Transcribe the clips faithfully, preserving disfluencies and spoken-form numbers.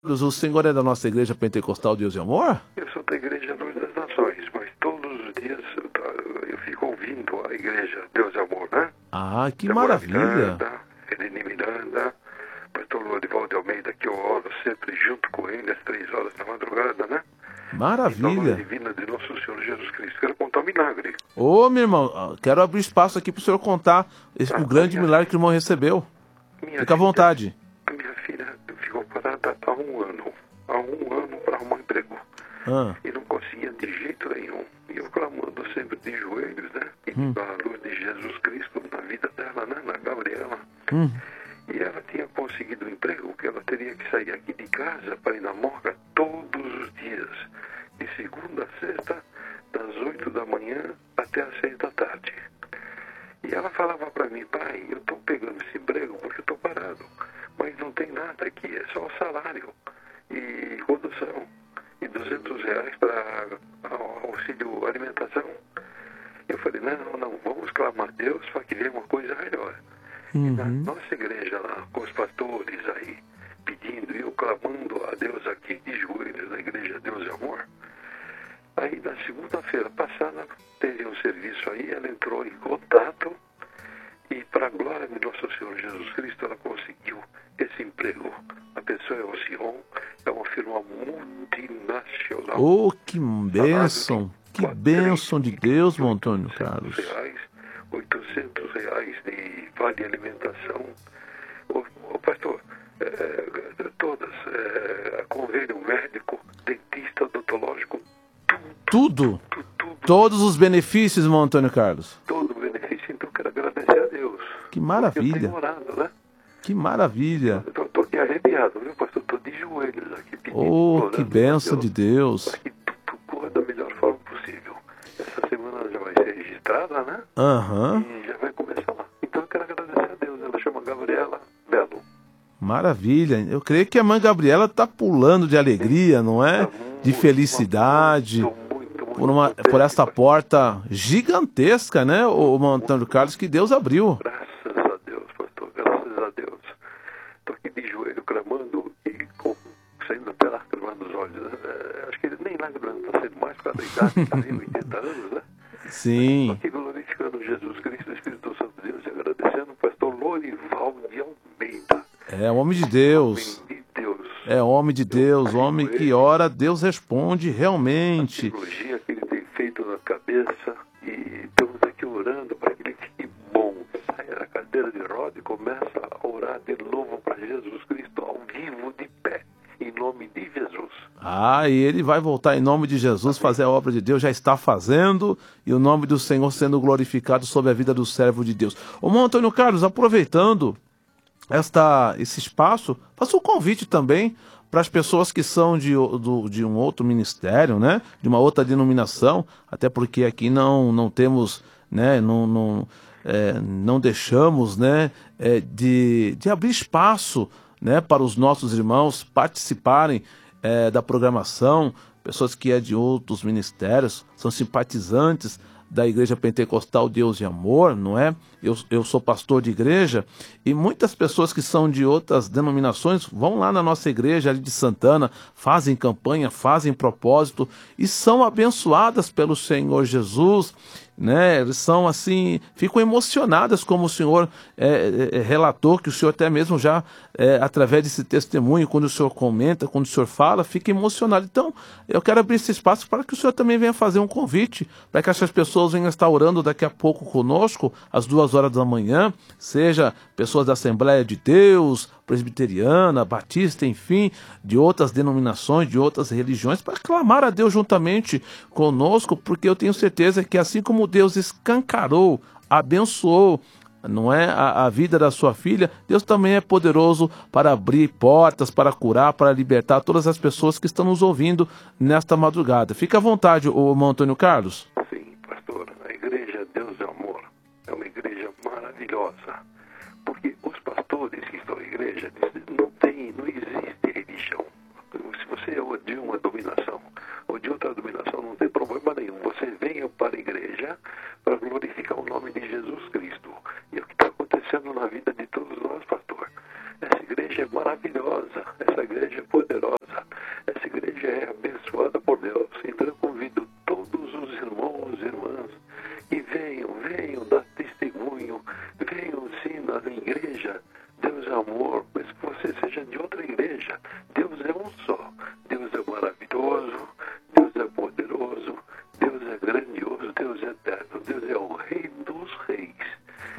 O senhor é da nossa igreja pentecostal Deus e Amor? Eu sou da Igreja Luz das Nações, mas todos os dias eu, eu fico ouvindo a Igreja Deus e Amor, né? Ah, que Samora maravilha! Miranda, Eleni Miranda, pastor Lorival de Almeida, que eu oro sempre junto com ele às três horas da madrugada, né? Em nome Maravilha! divina de nosso Senhor Jesus Cristo. Quero contar um milagre. Ô, meu irmão, ah, quero abrir espaço aqui para o senhor contar esse, o grande milagre que o irmão recebeu. Minha Fica à filha- vontade. A minha filha ficou parada há um ano, há um ano para arrumar emprego. Ah, E não conseguia de jeito nenhum. E eu clamando sempre de joelhos, né? E Hum. a luz de Jesus Cristo na vida dela, né? Na Gabriela. hum, E ela tinha conseguido um emprego que ela teria que sair aqui de casa para ir na morga todos os dias. De segunda a sexta, das oito da manhã até às seis da tarde. E ela falava para mim, pai, eu estou pegando esse emprego porque eu estou parado. Mas não tem nada aqui, é só o salário e condução. E duzentos reais para auxílio alimentação. Eu falei, não, não, vamos clamar a Deus para que venha uma coisa melhor. Na uhum. nossa igreja lá, com os pastores aí, pedindo, e eu clamando a Deus aqui, de joelhos, na igreja Deus e Amor. Aí na segunda-feira passada, teve um serviço aí, ela entrou em contato, e para a glória de nosso Senhor Jesus Cristo, ela conseguiu esse emprego. A pessoa é o Sion, é uma firma multinacional. Oh, que bênção! Que bênção de Deus, meu Antônio Carlos. Reais, oitocentos reais de vale alimentação. Ô, ô pastor, é, é, todas, é, convênio médico, dentista, odontológico, Tudo! tudo, tudo, Todos os benefícios, meu Antônio Carlos. todo o benefício. Então, quero agradecer a Deus. Que Porque eu maravilha! tenho orado, né? Que maravilha! Eu tô aqui arrepiado, viu, pastor? Estou de joelhos aqui pedindo. Oh, orando que a bênção Deus de Deus! para que tudo corra da melhor forma possível. Essa semana já vai ser registrada, né? Aham, E já vai começar lá. Então eu quero agradecer a Deus. Ela chama Gabriela Belo. maravilha. Eu creio que a mãe Gabriela está pulando de alegria, não é? Tá muito, De felicidade. Muito, muito, muito Por, uma, contente, por essa pastor. porta gigantesca, né, o, o Antônio Carlos, que Deus abriu. Graças a Deus, pastor. Graças a Deus. Estou aqui de joelho clamando e com, saindo até lágrimas nos olhos. Né? É, acho que ele nem lágrimas não está sendo mais por causa da idade. Está em oitenta anos, né? Estou Sim, aqui glorificando Jesus Cristo, Espírito Santo de Deus, e agradecendo o pastor Lorival de Almeida. é homem de Deus. Homem de Deus. É homem de Deus, homem que ora, Deus responde A realmente. cirurgia que ele tem feito na cabeça, e estamos aqui orando para que ele fique bom, saia da cadeira de roda e começa a orar de novo para Jesus Cristo ao vivo, de pé, em nome de Jesus. Ah, e ele vai voltar em nome de Jesus, fazer a obra de Deus, já está fazendo, e o nome do Senhor sendo glorificado sobre a vida do servo de Deus. Ô, irmão Antônio Carlos, aproveitando esta, esse espaço, faça um convite também para as pessoas que são de, o- do- de um outro ministério, né? De uma outra denominação, até porque aqui não, não temos, né? Não, não, é, não deixamos, né? é, de, de abrir espaço, né? Para os nossos irmãos participarem é, da programação, pessoas que é de outros ministérios, são simpatizantes da Igreja Pentecostal Deus e Amor, não é? Eu, eu sou pastor de igreja e muitas pessoas que são de outras denominações vão lá na nossa igreja ali de Santana, fazem campanha, fazem propósito e são abençoadas pelo Senhor Jesus, né? Eles são assim, ficam emocionadas como o Senhor é, é, relatou, que o Senhor até mesmo já, é, através desse testemunho, quando o Senhor comenta, quando o Senhor fala, fica emocionado. Então, eu quero abrir esse espaço para que o Senhor também venha fazer um convite, para que essas pessoas venham estar orando daqui a pouco conosco, às duas horas da manhã, seja pessoas da Assembleia de Deus, presbiteriana, batista, enfim, de outras denominações, de outras religiões, para clamar a Deus juntamente conosco, porque eu tenho certeza que assim como Deus escancarou, abençoou, não é, a, a vida da sua filha, Deus também é poderoso para abrir portas, para curar, para libertar todas as pessoas que estão nos ouvindo nesta madrugada. Fica à vontade, o irmão Antônio Carlos. Sim, pastor, a igreja Deus é Amor é uma igreja maravilhosa, porque os pastores que estão na igreja não tem, não existe religião. Se você é de uma dominação ou de outra dominação, não tem problema nenhum. Você venha para a igreja para glorificar o nome de Jesus Cristo. E é o que está acontecendo na vida de todos nós, pastor. Essa igreja é maravilhosa, essa igreja é poderosa.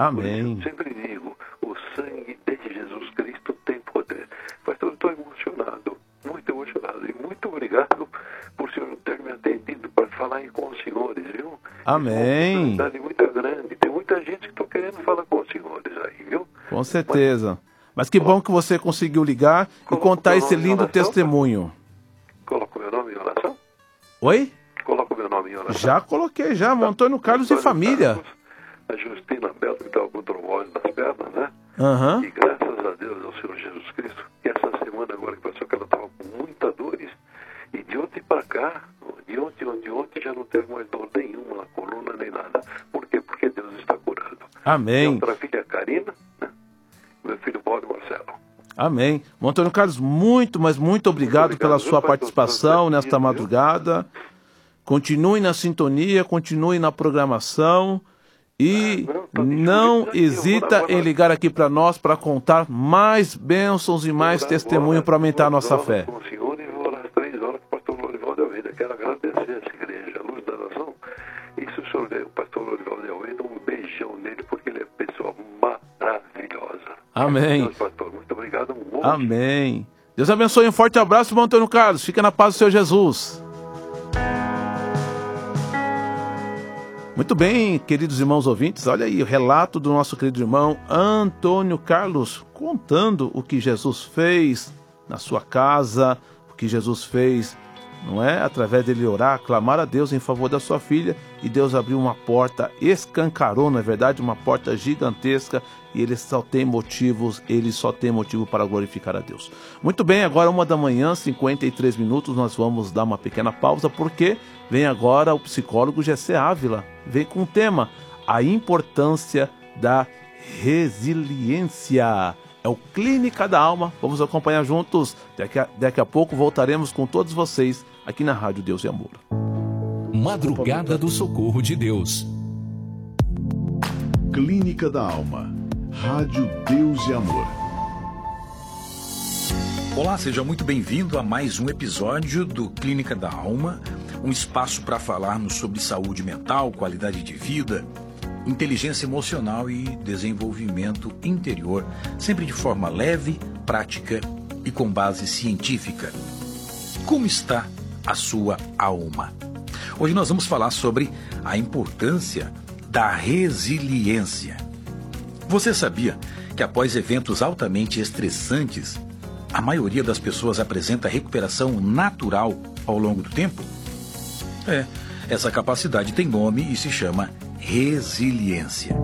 Amém. Eu sempre digo, o sangue de Jesus Cristo tem poder. Pastor, estou emocionado, muito emocionado. E muito obrigado por o senhor ter me atendido para falar com os senhores, viu? Amém. É uma oportunidade muito grande. Tem muita gente que está querendo falar com os senhores aí, viu? Com certeza. Mas que bom que você conseguiu ligar e contar esse lindo testemunho. Coloca o meu nome em oração? Oi? Coloca o meu nome em oração. Já coloquei, já. Antônio Carlos e família. Carlos, a Justina Belo, que estava com trombose nas pernas, né? Uhum. E graças a Deus, ao Senhor Jesus Cristo, que essa semana agora que passou, que ela estava com muita dores, e de ontem para cá, de ontem, ontem, ontem, já não teve mais dor nenhuma na coluna, nem nada. Por quê? Porque Deus está curando. Amém. E outra filha, Karina, né? Meu filho Paulo Marcelo. Amém. Antônio Carlos, muito, mas muito obrigado, muito obrigado pela sua participação nesta madrugada. Continue na sintonia, continue na programação e ah, não, não hesita em ligar aqui para nós para contar mais bênçãos e mais testemunho para aumentar a nossa fé. Com o senhor e vou às três horas com o pastor Lorival de Almeida. Quero agradecer essa igreja, a Luz da Nação. E se o senhor der o pastor Lorival de Almeida, um beijão nele, porque ele é pessoa maravilhosa. Amém. Deus, pastor, muito obrigado. Um monte. Amém. Deus abençoe. Um forte abraço, irmão Antônio Carlos. Fica na paz do Senhor Jesus. Muito bem, queridos irmãos ouvintes, olha aí o relato do nosso querido irmão Antônio Carlos, contando o que Jesus fez na sua casa, o que Jesus fez, não é? Através dele orar, clamar a Deus em favor da sua filha, e Deus abriu uma porta, escancarou, na verdade, uma porta gigantesca, e ele só tem motivos, ele só tem motivo para glorificar a Deus. Muito bem, agora uma da manhã, cinquenta e três minutos, nós vamos dar uma pequena pausa, porque vem agora o psicólogo Gessé Ávila, vem com o tema, a importância da resiliência. É o Clínica da Alma, vamos acompanhar juntos, daqui a, daqui a pouco voltaremos com todos vocês aqui na Rádio Deus e Amor. Madrugada do Socorro de Deus. Clínica da Alma, Rádio Deus e Amor. Olá, seja muito bem-vindo a mais um episódio do Clínica da Alma, um espaço para falarmos sobre saúde mental, qualidade de vida, inteligência emocional e desenvolvimento interior, sempre de forma leve, prática e com base científica. Como está a sua alma? Hoje nós vamos falar sobre a importância da resiliência. Você sabia que após eventos altamente estressantes, a maioria das pessoas apresenta recuperação natural ao longo do tempo? É, essa capacidade tem nome e se chama resiliência.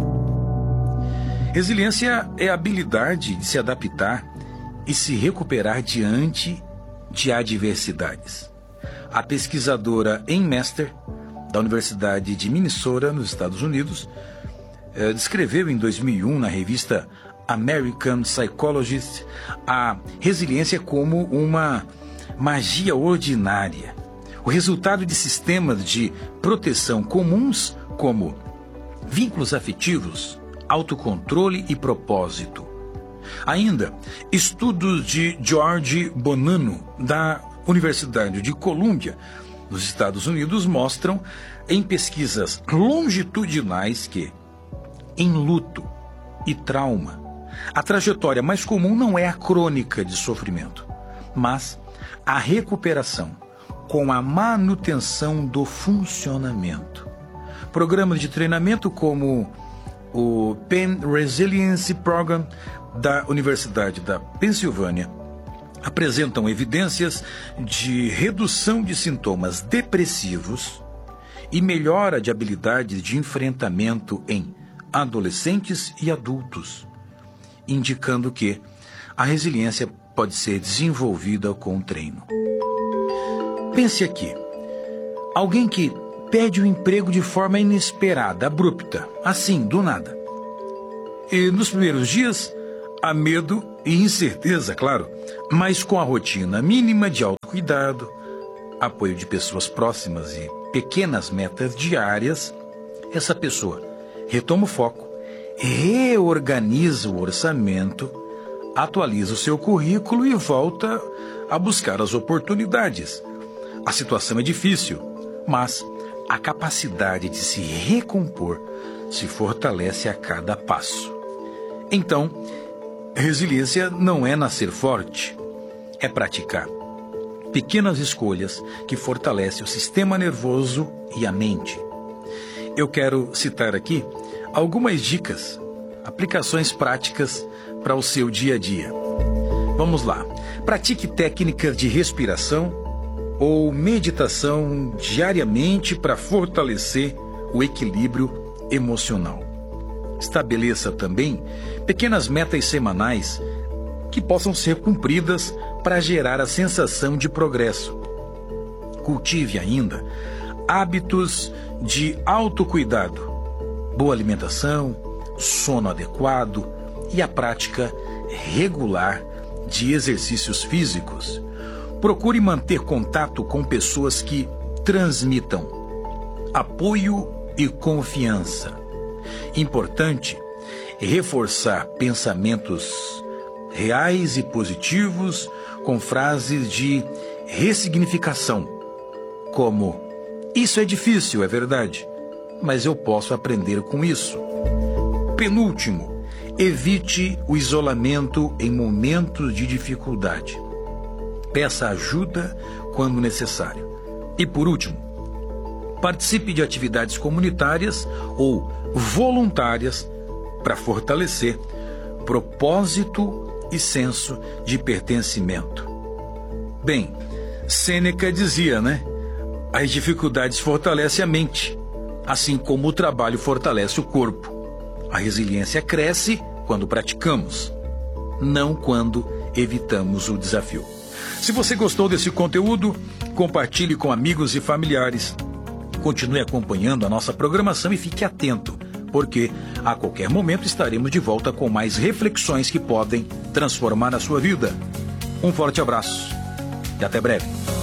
Resiliência é a habilidade de se adaptar e se recuperar diante de adversidades. A pesquisadora Ann Mester, da Universidade de Minnesota, nos Estados Unidos, eh, descreveu em dois mil e um na revista American Psychologist a resiliência como uma magia ordinária, o resultado de sistemas de proteção comuns como vínculos afetivos, autocontrole e propósito. Ainda, estudos de George Bonanno, da Universidade de Colômbia, nos Estados Unidos, mostram em pesquisas longitudinais que, em luto e trauma, a trajetória mais comum não é a crônica de sofrimento, mas a recuperação com a manutenção do funcionamento. Programas de treinamento como o Penn Resilience Program da Universidade da Pensilvânia apresentam evidências de redução de sintomas depressivos e melhora de habilidades de enfrentamento em adolescentes e adultos, indicando que a resiliência pode ser desenvolvida com treino. Pense aqui, alguém que perde o emprego de forma inesperada, abrupta, assim, do nada. E nos primeiros dias, há medo e incerteza, claro, mas com a rotina mínima de autocuidado, apoio de pessoas próximas e pequenas metas diárias, essa pessoa retoma o foco, reorganiza o orçamento, atualiza o seu currículo e volta a buscar as oportunidades. A situação é difícil, mas a capacidade de se recompor se fortalece a cada passo. Então, resiliência não é nascer forte, é praticar pequenas escolhas que fortalecem o sistema nervoso e a mente. Eu quero citar aqui algumas dicas, aplicações práticas para o seu dia a dia. Vamos lá. Pratique técnicas de respiração ou meditação diariamente para fortalecer o equilíbrio emocional. Estabeleça também pequenas metas semanais que possam ser cumpridas para gerar a sensação de progresso. Cultive ainda hábitos de autocuidado, boa alimentação, sono adequado e a prática regular de exercícios físicos. Procure manter contato com pessoas que transmitam apoio e confiança. Importante reforçar pensamentos reais e positivos com frases de ressignificação, como: isso é difícil, é verdade, mas eu posso aprender com isso. Penúltimo, evite o isolamento em momentos de dificuldade. Peça ajuda quando necessário. E por último, participe de atividades comunitárias ou voluntárias para fortalecer propósito e senso de pertencimento. Bem, Sêneca dizia, né? As dificuldades fortalecem a mente, assim como o trabalho fortalece o corpo. A resiliência cresce quando praticamos, não quando evitamos o desafio. Se você gostou desse conteúdo, compartilhe com amigos e familiares. Continue acompanhando a nossa programação e fique atento, porque a qualquer momento estaremos de volta com mais reflexões que podem transformar a sua vida. Um forte abraço e até breve.